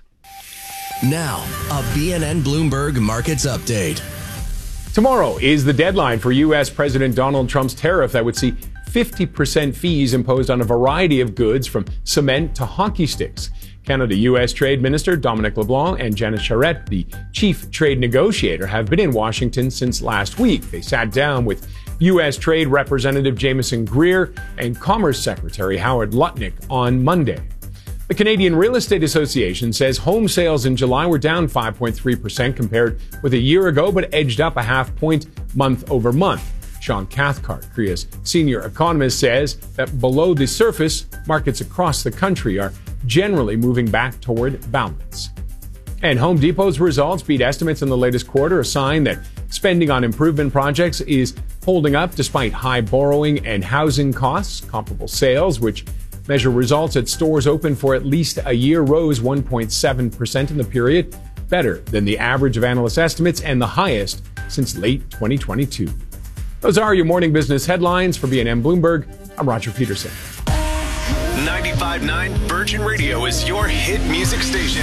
Now, a B N N Bloomberg Markets Update. Tomorrow is the deadline for U S President Donald Trump's tariff that would see fifty percent fees imposed on a variety of goods from cement to hockey sticks. Canada U S Trade Minister Dominic LeBlanc and Janet Charette, the chief trade negotiator, have been in Washington since last week. They sat down with U S Trade Representative Jameson Greer and Commerce Secretary Howard Lutnick on Monday. The Canadian Real Estate Association says home sales in July were down five point three percent compared with a year ago, but edged up a half point month over month. Sean Cathcart, C R E A's senior economist, says that below the surface, markets across the country are generally moving back toward balance. And Home Depot's results beat estimates in the latest quarter, a sign that spending on improvement projects is holding up despite high borrowing and housing costs. Comparable sales, which measure results at stores open for at least a year, rose one point seven percent in the period, better than the average of analyst estimates and the highest since late twenty twenty-two. Those are your morning business headlines. For B N N Bloomberg, I'm Roger Peterson. ninety-five point nine Virgin Radio is your hit music station.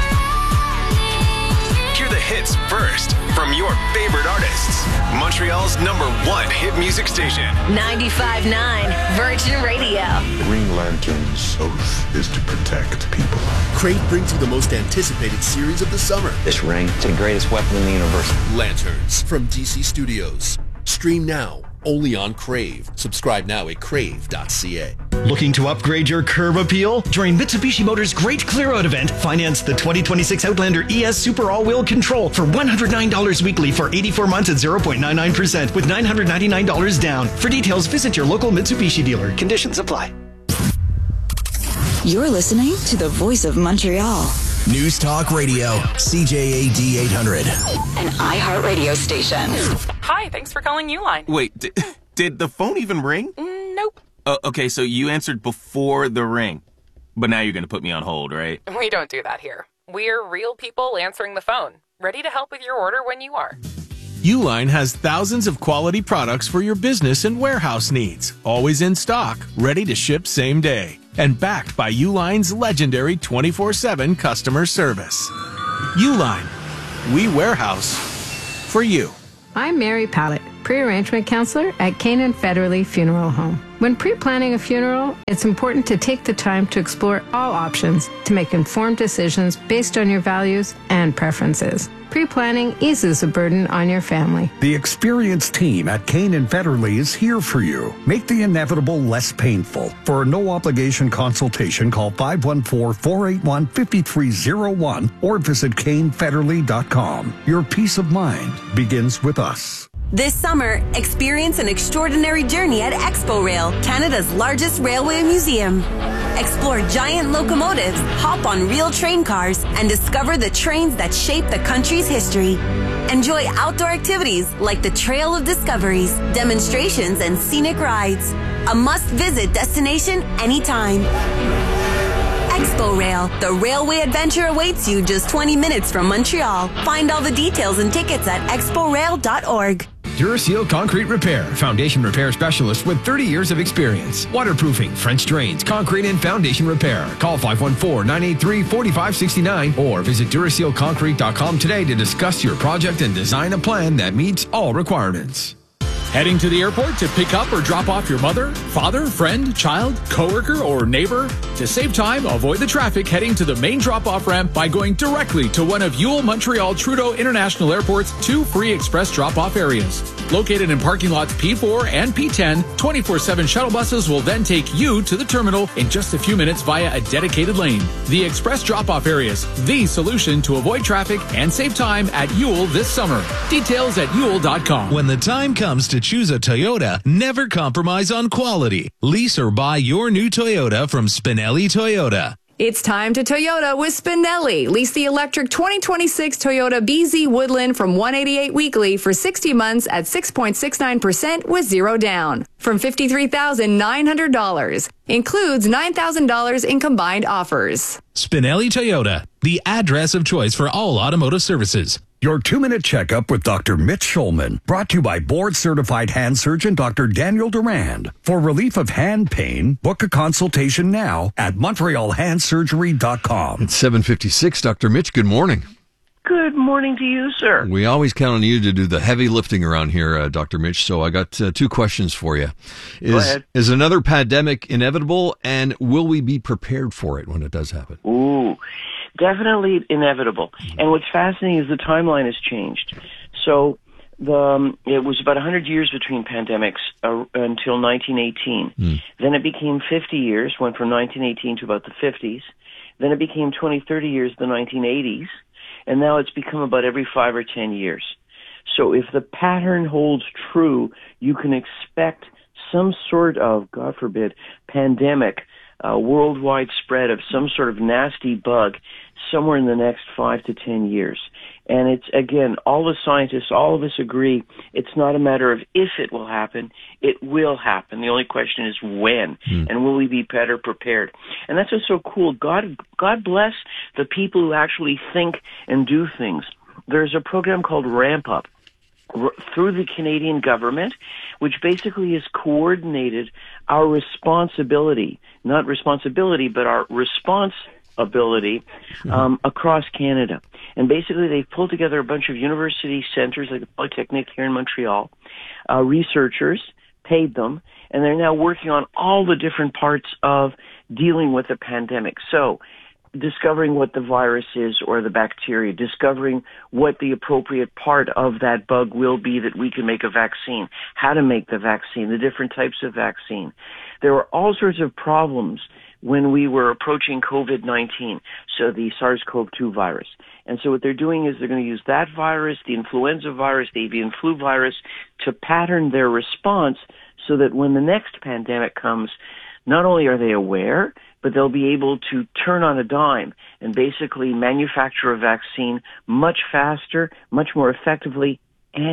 Hear the hits first from your favorite artists. Montreal's number one hit music station. ninety-five point nine Virgin Radio. Green Lantern's oath is to protect people. Crave brings you the most anticipated series of the summer. This ring is the greatest weapon in the universe. Lanterns from D C Studios. Stream now, only on Crave. Subscribe now at crave dot c a. Looking to upgrade your curb appeal? During Mitsubishi Motors' Great Clear Out event, finance the twenty twenty-six Outlander E S Super All-Wheel Control for one hundred nine dollars weekly for eighty-four months at zero point nine nine percent with nine hundred ninety-nine dollars down. For details, visit your local Mitsubishi dealer. Conditions apply. You're listening to the voice of Montreal. News Talk Radio, C J A D eight hundred. An iHeartRadio station. Hi, thanks for calling Uline. Wait, did, did the phone even ring? Mm, nope. Uh, okay, so you answered before the ring. But now you're going to put me on hold, right? We don't do that here. We're real people answering the phone, ready to help with your order when you are. Uline has thousands of quality products for your business and warehouse needs, always in stock, ready to ship same day, and backed by Uline's legendary twenty-four seven customer service. Uline, we warehouse for you. I'm Mary Pallett, pre-arrangement counselor at Canaan Federally Funeral Home. When pre-planning a funeral, it's important to take the time to explore all options to make informed decisions based on your values and preferences. Pre-planning eases the burden on your family. The experienced team at Canaan Federally is here for you. Make the inevitable less painful. For a no-obligation consultation, call five one four, four eight one, five three zero one or visit cane federally dot com. Your peace of mind begins with us. This summer, experience an extraordinary journey at Expo Rail, Canada's largest railway museum. Explore giant locomotives, hop on real train cars, and discover the trains that shape the country's history. Enjoy outdoor activities like the Trail of Discoveries, demonstrations, and scenic rides. A must-visit destination anytime. Expo Rail, the railway adventure awaits you just twenty minutes from Montreal. Find all the details and tickets at expo rail dot org. Duraseal Concrete Repair, foundation repair specialist with thirty years of experience. Waterproofing, French drains, concrete and foundation repair. Call five one four, nine eight three, four five six nine or visit duraseal concrete dot com today to discuss your project and design a plan that meets all requirements. Heading to the airport to pick up or drop off your mother, father, friend, child, coworker, or neighbor? To save time, avoid the traffic heading to the main drop-off ramp by going directly to one of Yule Montreal Trudeau International Airport's two free express drop-off areas. Located in parking lots P four and P ten, twenty-four seven shuttle buses will then take you to the terminal in just a few minutes via a dedicated lane. The express drop-off areas, the solution to avoid traffic and save time at Yule this summer. Details at yule dot com. When the time comes to choose a Toyota, never compromise on quality. Lease or buy your new Toyota from Spinelli Toyota. It's time to Toyota with Spinelli. Lease the electric twenty twenty-six Toyota B Z Woodland from one hundred eighty-eight weekly for sixty months at six point six nine percent with zero down from fifty-three thousand nine hundred dollars. Includes nine thousand dollars in combined offers. Spinelli Toyota, the address of choice for all automotive services. Your two-minute checkup with Doctor Mitch Schulman, brought to you by board-certified hand surgeon Doctor Daniel Durand. For relief of hand pain, book a consultation now at montreal hand surgery dot com. It's seven fifty-six. Doctor Mitch, good morning. Good morning to you, sir. We always count on you to do the heavy lifting around here, uh, Doctor Mitch, so I got uh, two questions for you. Is, Go ahead. Is another pandemic inevitable, and will we be prepared for it when it does happen? Ooh. Definitely inevitable. And what's fascinating is the timeline has changed. So the um, it was about one hundred years between pandemics uh, until nineteen eighteen. Mm. Then it became fifty years, went from nineteen eighteen to about the fifties. Then it became twenty, thirty years, the nineteen eighties. And now it's become about every five or ten years. So if the pattern holds true, you can expect some sort of, God forbid, pandemic, uh, worldwide spread of some sort of nasty bug somewhere in the next five to ten years. And it's, again, all the scientists, all of us agree, it's not a matter of if it will happen, it will happen. The only question is when, mm. and will we be better prepared? And that's what's so cool. God, God bless the people who actually think and do things. There's a program called Ramp Up r- through the Canadian government, which basically has coordinated our responsibility, not responsibility, but our response ability um, across Canada. And basically they've pulled together a bunch of university centers like the Polytechnic here in Montreal, uh, researchers, paid them, and they're now working on all the different parts of dealing with the pandemic. So discovering what the virus is or the bacteria, discovering what the appropriate part of that bug will be that we can make a vaccine, how to make the vaccine, the different types of vaccine. There were all sorts of problems when we were approaching COVID nineteen, so the SARS-CoV two virus. And so what they're doing is they're going to use that virus, the influenza virus, the avian flu virus, to pattern their response so that when the next pandemic comes, not only are they aware, but they'll be able to turn on a dime and basically manufacture a vaccine much faster, much more effectively, and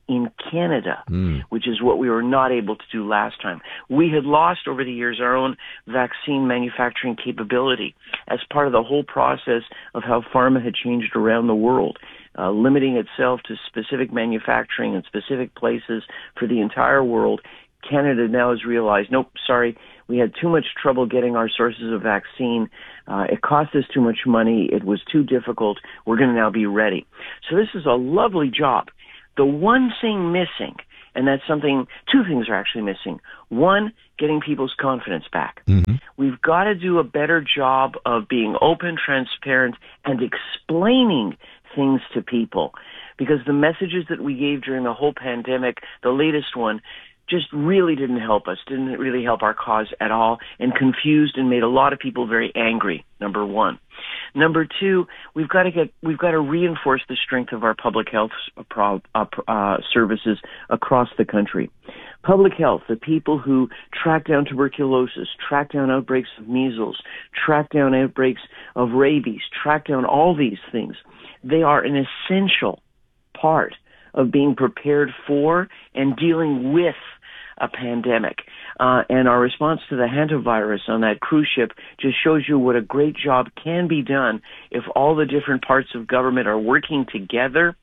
in Canada, Mm. which is what we were not able to do last time. We had lost over the years our own vaccine manufacturing capability as part of the whole process of how pharma had changed around the world, uh, limiting itself to specific manufacturing in specific places for the entire world. Canada now has realized, nope, sorry, we had too much trouble getting our sources of vaccine. Uh, it cost us too much money. It was too difficult. We're going to now be ready. So this is a lovely job. The one thing missing, and that's something, two things are actually missing. One, getting people's confidence back. Mm-hmm. We've got to do a better job of being open, transparent, and explaining things to people. Because the messages that we gave during the whole pandemic, the latest one, just really didn't help us, didn't really help our cause at all, and confused and made a lot of people very angry, number one. Number two, we've got to get, we've got to reinforce the strength of our public health uh, uh, services across the country. Public health, the people who track down tuberculosis, track down outbreaks of measles, track down outbreaks of rabies, track down all these things, they are an essential part of being prepared for and dealing with a pandemic. Uh, and our response to the hantavirus on that cruise ship just shows you what a great job can be done if all the different parts of government are working together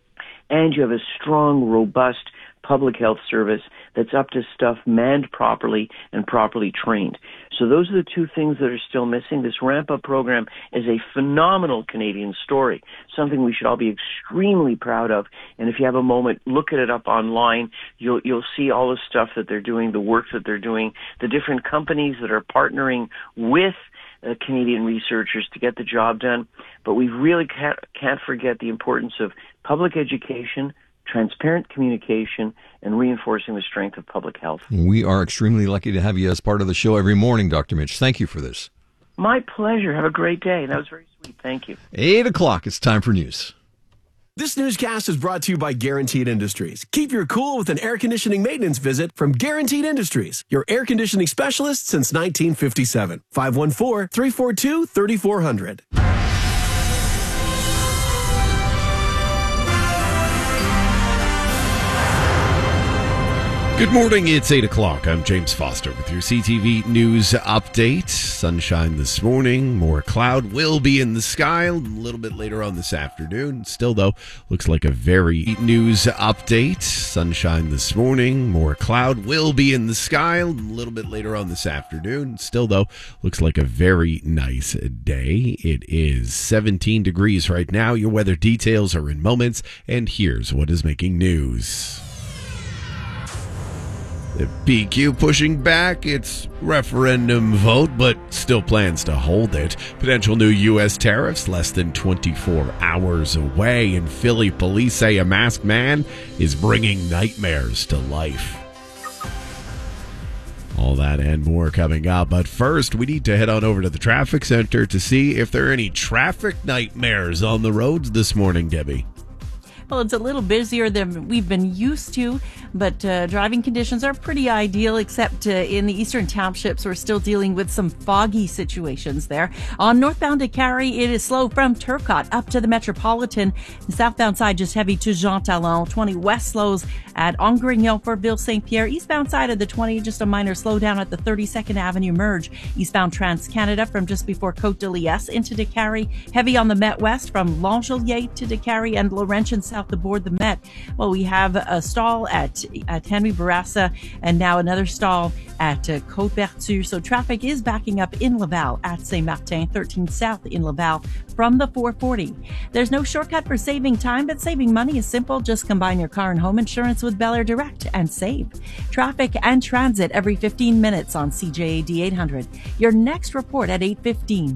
and you have a strong, robust public health service that's up to stuff, manned properly and properly trained. So those are the two things that are still missing. This ramp-up program is a phenomenal Canadian story, something we should all be extremely proud of. And if you have a moment, look at it up online. You'll you'll see all the stuff that they're doing, the work that they're doing, the different companies that are partnering with uh, Canadian researchers to get the job done. But we really can't, can't forget the importance of public education, transparent communication, and reinforcing the strength of public health. We are extremely lucky to have you as part of the show every morning, Doctor Mitch. Thank you for this. My pleasure. Have a great day. That was very sweet. Thank you. Eight o'clock. It's time for news. This newscast is brought to you by Guaranteed Industries. Keep your cool with an air conditioning maintenance visit from Guaranteed Industries, your air conditioning specialist since nineteen fifty-seven. five one four, three four two, three four zero zero. Good morning, it's eight o'clock. I'm James Foster with your C T V News Update. Sunshine this morning, more cloud will be in the sky a little bit later on this afternoon. Still, though, looks like a very news update. Sunshine this morning, more cloud will be in the sky a little bit later on this afternoon. Still, though, looks like a very nice day. It is seventeen degrees right now. Your weather details are in moments, and here's what is making news. The P Q pushing back its referendum vote, but still plans to hold it. Potential new U S tariffs less than twenty-four hours away. In Philly, police say a masked man is bringing nightmares to life. All that and more coming up. But first, we need to head on over to the traffic center to see if there are any traffic nightmares on the roads this morning, Debbie. Well, it's a little busier than we've been used to, but uh, driving conditions are pretty ideal, except uh, in the eastern townships, we're still dealing with some foggy situations there. On northbound to Carrie, it is slow from Turcotte up to the Metropolitan. The southbound side just heavy to Jean Talon. twenty west slows at Angrignon for Ville Saint Pierre. Eastbound side of the twenty, just a minor slowdown at the thirty-second Avenue merge. Eastbound Trans-Canada from just before Côte de Liesse into De Carrie. Heavy on the Met West from L'Angelier to De Carrie and Laurentian south aboard the Met. Well, we have a stall at, at Henry Bourassa and now another stall at uh, Côte-Berthieu. So traffic is backing up in Laval at Saint-Martin, thirteen south in Laval from the four forty. There's no shortcut for saving time, but saving money is simple. Just combine your car and home insurance with Bel Air Direct and save. Traffic and transit every fifteen minutes on C J A D eight hundred. Your next report at eight fifteen.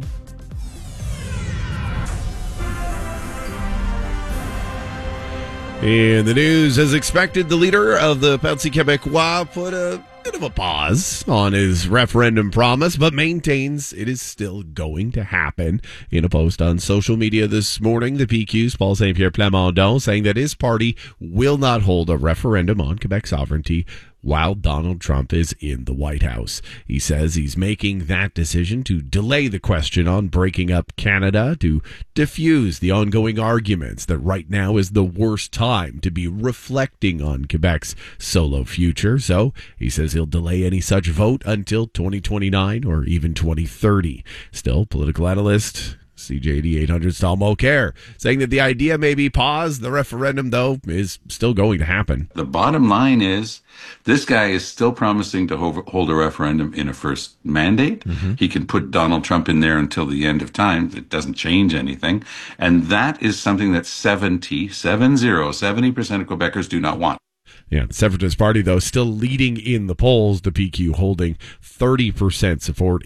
In the news, as expected, the leader of the Parti Québécois put a bit of a pause on his referendum promise, but maintains it is still going to happen. In a post on social media this morning, the P Q's Paul Saint-Pierre Plamondon saying that his party will not hold a referendum on Quebec sovereignty while Donald Trump is in the White House. He says he's making that decision to delay the question on breaking up Canada, to diffuse the ongoing arguments that right now is the worst time to be reflecting on Quebec's solo future. So he says he'll delay any such vote until twenty twenty-nine or even twenty thirty. Still, political analyst C J D eight hundred's Tom Mulcair saying that the idea may be paused. The referendum, though, is still going to happen. The bottom line is this guy is still promising to ho- hold a referendum in a first mandate. Mm-hmm. He can put Donald Trump in there until the end of time. It doesn't change anything. And that is something that seventy, seven zero, seventy percent of Quebecers do not want. Yeah, the Separatist Party, though, still leading in the polls. The P Q holding thirty percent support